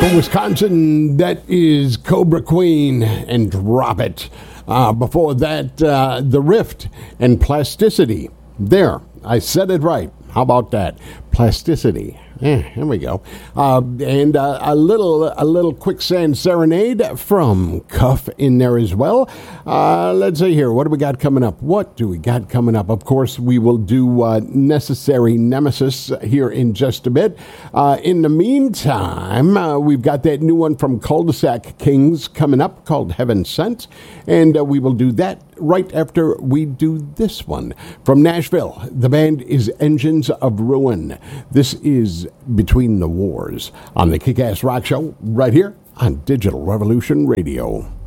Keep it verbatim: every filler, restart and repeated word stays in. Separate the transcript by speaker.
Speaker 1: From Wisconsin, that is Cobra Queen and Drop It. Uh, before that, uh, The Rift and Plasticity. There, I said it right. How about that? Plasticity. Yeah, here we go. Uh, and uh, a little a little Quicksand Serenade from Cuff in there as well. Uh, let's see here. What do we got coming up? What do we got coming up? Of course, we will do uh, Necessary Nemesis here in just a bit. Uh, in the meantime, uh, we've got that new one from Cul-de-sac Kings coming up called Heaven Sent. And uh, we will do that right after we do this one. From Nashville, the band is Engines of Ruin. This is Between the Wars on the Kick-Ass Rock Show right here on Digital Revolution Radio.